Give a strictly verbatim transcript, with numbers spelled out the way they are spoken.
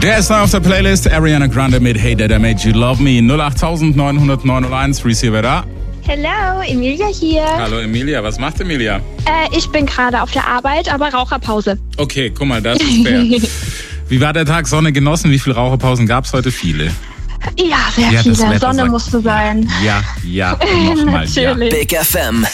Der ist neu auf der Playlist. Ariana Grande mit Hey Dad, I Made You Love Me. null acht neun null null neun null eins, Receiver da. Hello, Emilia hier. Hallo Emilia, was macht Emilia? Äh, ich bin gerade auf der Arbeit, aber Raucherpause. Okay, guck mal, das ist fair. Wie war der Tag? Sonne genossen? Wie viele Raucherpausen gab es heute? Viele. Ja, sehr Ja, das viele. Wetter Sonne sagt- musste sein. Ja, ja, nochmal, ja. Natürlich. Big F M.